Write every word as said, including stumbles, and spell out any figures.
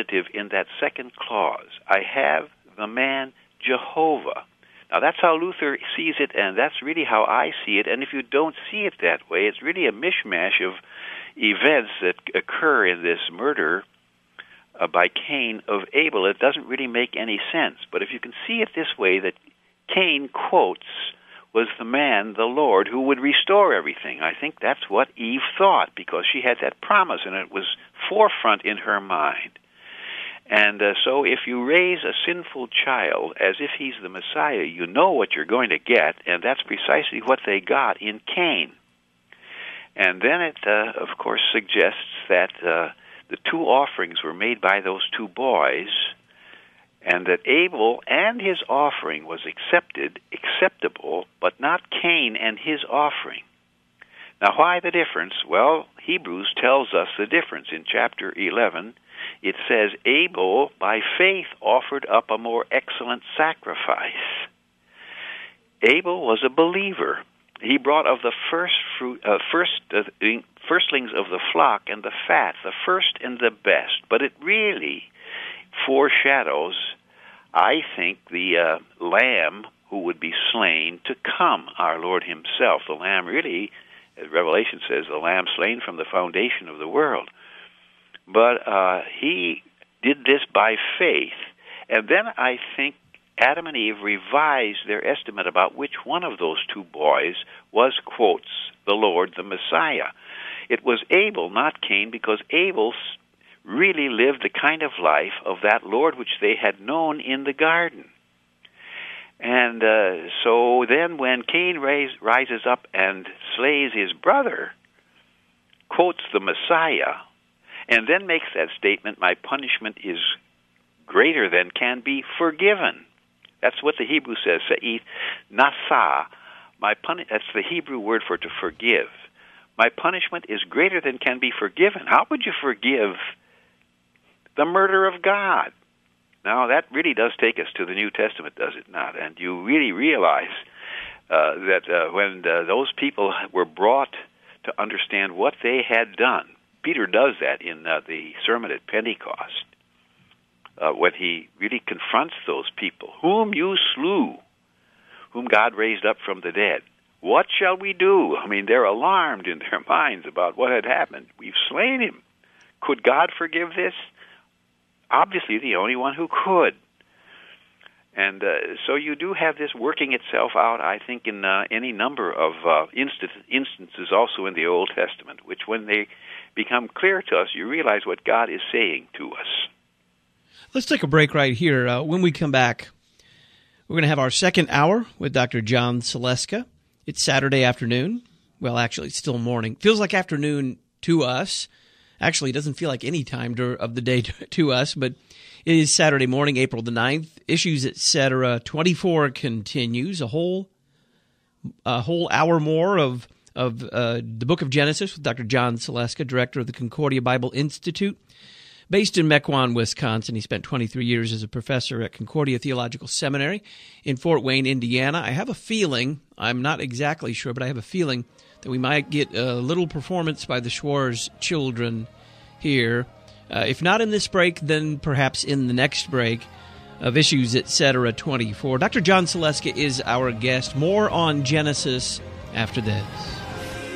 superlative in that second clause. I have the man Jehovah. Now, that's how Luther sees it, and that's really how I see it. And if you don't see it that way, it's really a mishmash of events that occur in this murder uh, by Cain of Abel. It doesn't really make any sense. But if you can see it this way, that Cain quotes was the man, the Lord, who would restore everything. I think that's what Eve thought, because she had that promise, and it was forefront in her mind. And uh, so if you raise a sinful child as if he's the Messiah, you know what you're going to get, and that's precisely what they got in Cain. And then it, uh, of course, suggests that uh, the two offerings were made by those two boys, and that Abel and his offering was accepted, acceptable, but not Cain and his offering. Now, why the difference? Well, Hebrews tells us the difference. In chapter eleven, it says, Abel, by faith, offered up a more excellent sacrifice. Abel was a believer. He brought of the first fruit, uh, first uh, firstlings of the flock and the fat, the first and the best. But it really foreshadows, I think, the uh, lamb who would be slain to come, our Lord himself. The lamb really, as Revelation says, the lamb slain from the foundation of the world. But uh, he did this by faith. And then I think Adam and Eve revised their estimate about which one of those two boys was, quotes, the Lord, the Messiah. It was Abel, not Cain, because Abel really lived the kind of life of that Lord which they had known in the garden. And uh, so then when Cain rise, rises up and slays his brother, quotes the Messiah, and then makes that statement, my punishment is greater than can be forgiven. That's what the Hebrew says, sa'ith nasa. My puni- that's the Hebrew word for to forgive. My punishment is greater than can be forgiven. How would you forgive the murder of God? Now, that really does take us to the New Testament, does it not? And you really realize uh, that uh, when uh, those people were brought to understand what they had done, Peter does that in uh, the sermon at Pentecost, uh, when he really confronts those people, whom you slew, whom God raised up from the dead. What shall we do? I mean, they're alarmed in their minds about what had happened. We've slain him. Could God forgive this? Obviously, the only one who could. And uh, so you do have this working itself out, I think, in uh, any number of uh, inst- instances also in the Old Testament, which when they become clear to us, you realize what God is saying to us. Let's take a break right here. Uh, when we come back, we're going to have our second hour with Doctor John Saleska. It's Saturday afternoon. Well, actually, it's still morning. Feels like afternoon to us. Actually, it doesn't feel like any time of the day to, to us, but it is Saturday morning, April the ninth. Issues, et cetera, twenty-four continues. A whole a whole hour more of, of uh, the book of Genesis with Doctor John Saleska, director of the Concordia Bible Institute. Based in Mequon, Wisconsin, he spent twenty-three years as a professor at Concordia Theological Seminary in Fort Wayne, Indiana. I have a feeling, I'm not exactly sure, but I have a feeling that we might get a little performance by the Schwarz children here. Uh, if not in this break, then perhaps in the next break of Issues, et cetera, twenty-four. Doctor John Saleska is our guest. More on Genesis after this.